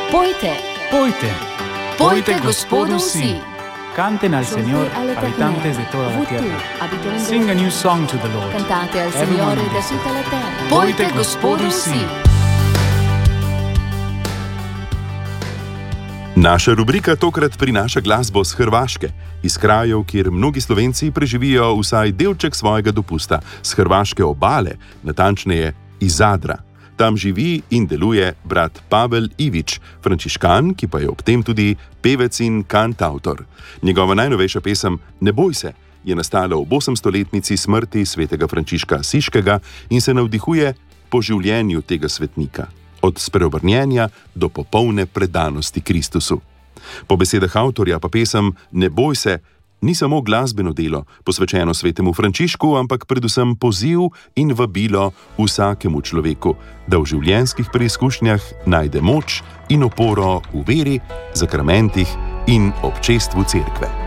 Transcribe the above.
Pojte, Pojte, pojte Gospodu vsi. canten al Señor, habitantes de toda la tierra. Sing a new song to the Lord. Cantate al Everyone Signore da listen. tutta la terra. Pojte Pojte Gospodu Gospodu vsi. Naša rubrika tokrat prinaša glasbo z Hrvaške, iz krajev, kjer mnogi Slovenci preživijo vsaj delček svojega dopusta, z hrvaške obale, natančneje iz Zadra. Tam živi in deluje brat Pavel Ivić, frančiškan, ki pa je ob tem tudi pevec in kantavtor. Njegova najnovejša pesem Ne boj se je nastala ob 800-letnici smrti svetega Frančiška Asiškega in se navdihuje po življenju tega svetnika, od spreobrnjenja do popolne predanosti Kristusu. Po besedah avtorja pa pesem Ne boj se ni samo glasbeno delo, posvečeno svetemu Frančišku, ampak predvsem poziv in vabilo vsakemu človeku, da v življenjskih preizkušnjah najde moč in oporo v veri, zakramentih in občestvu cerkve.